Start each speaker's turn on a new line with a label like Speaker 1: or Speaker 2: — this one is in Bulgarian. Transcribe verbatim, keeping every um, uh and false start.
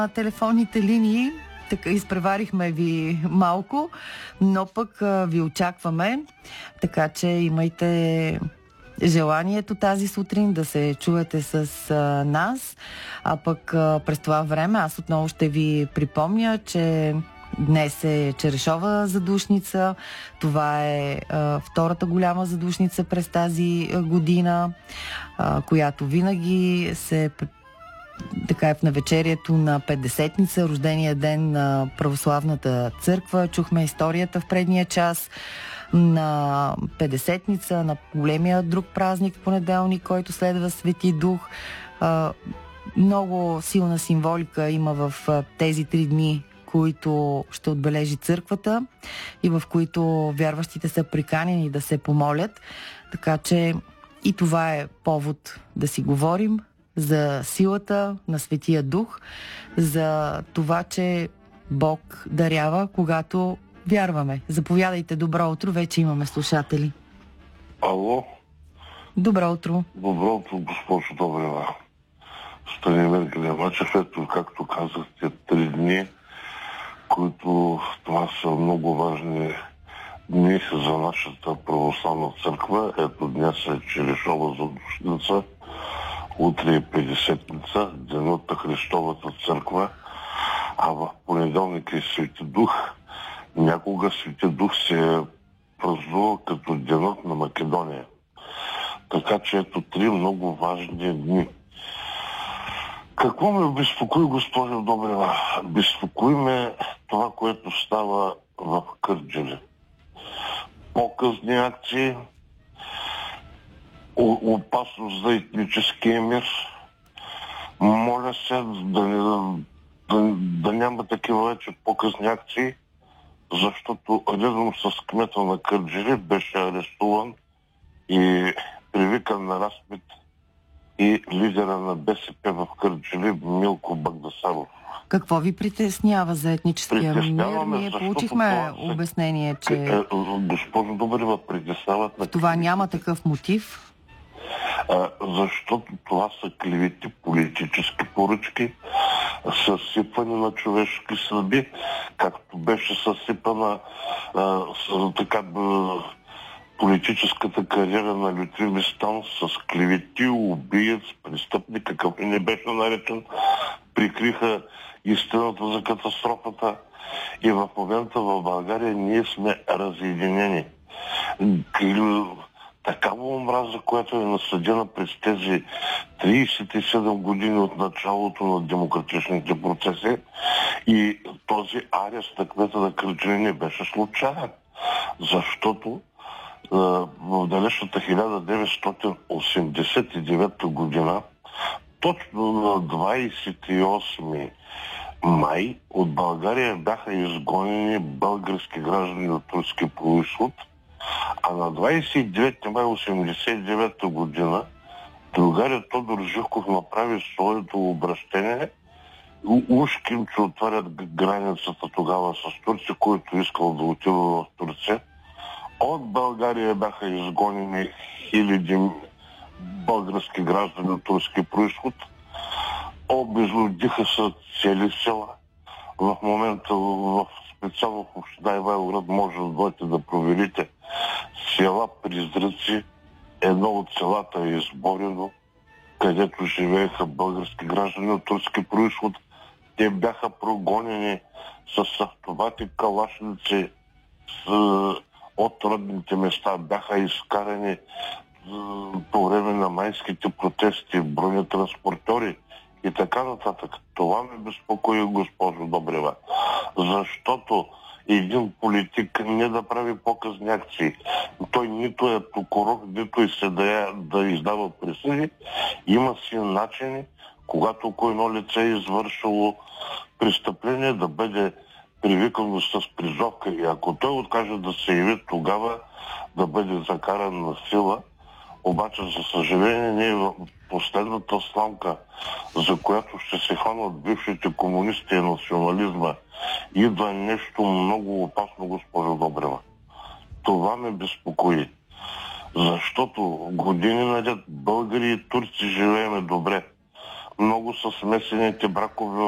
Speaker 1: телефонните линии. Така изпреварихме ви малко, но пък а, ви очакваме, така че имайте желанието тази сутрин да се чуете с а, нас, а пък а, през това време аз отново ще ви припомня, че днес е черешова задушница. Това е а, втората голяма задушница през тази а, година, а, която винаги се така е в навечерието на Петдесетница, рождения ден на Православната църква. Чухме историята в предния час на Петдесетница, на големия друг празник в понеделник, който следва Свети Дух. А, много силна символика има в тези три дни, които ще отбележи църквата и в които вярващите са приканени да се помолят. Така че и това е повод да си говорим за силата на Светия Дух, за това, че Бог дарява, когато вярваме. Заповядайте, добро утро, вече имаме слушатели.
Speaker 2: Ало?
Speaker 1: Добро утро.
Speaker 2: Добро утро, госпожо Добрева. Станимир Галямачев, ето, както казахте, три дни, които това са много важни дни за нашата православна църква. Ето, днес е черешова задушница, утре е Петдесетница, денът на Христовата църква, а в понеделник е Свети Дух. Някога Свети Дух се е празнувал като денът на Македония. Така че ето три много важни дни. Какво ме безпокои, госпожо Добрева? Безпокои ме това, което става в Кърджали. Показни акции, опасност за етническия мир. Моля се да, не, да, да няма такива вече показни акции, защото редом с кмета на Кърджали беше арестуван и привикан на разпит и лидера на БСП в Кърджали Милко Багдасаров.
Speaker 1: Какво ви притеснява за етническия мир? Ние получихме се... обяснение, че...
Speaker 2: Госпожо Добрева, притесняват...
Speaker 1: В това няма такъв мотив?
Speaker 2: А, защото това са клевети, политически поръчки, съсипване на човешки съдби, както беше съсипана а, с, така, б, политическата кариера на Лютви Местан с клевети, убиец, престъпник, какъв и не беше наречен, прикриха истината за катастрофата и в момента в България ние сме разединени. Такава омраза, която е насъдена през тези трийсет и седем години от началото на демократичните процеси и този арест на кмета на Кърджали не беше случайен, защото е, в далечната хиляда деветстотин осемдесет и девета година, точно на двайсет и осми май, от България бяха изгонени български граждани от турски произход, а на двайсет и девети май осемдесет и девета година другарят Тодор Живков направи своето обращение. Ушким, че отварят границата тогава с Турция, който искал да отива в Турция. От България бяха изгонени хиляди български граждани от турски произход. Обезлюдиха са цели села. В момента в специално в община Ивайловград може да дойдете да проверите села Призраци. Едно от селата е Изборено, където живееха български граждани от турски произход. Те бяха прогонени с автомати, калашници с, от родните места. Бяха изкарани по време на майските протести, бронетранспортери и така нататък. Това ме безпокои, госпожо Добрева. Защото един политик не да прави показни акции. Той нито е прокурор, нито е съдия да издава присъди. Има си начини, когато едно лице е извършило престъпление, да бъде привикано с призовка и ако той откаже да се яви, тогава да бъде закаран на сила. Обаче, за съжаление, ние в последната сламка, за която ще се хванат бившите комунисти и национализма, идва нещо много опасно, госпожо Добрева. Това ме безпокои. Защото години наред българи и турци живееме добре. Много са смесените бракове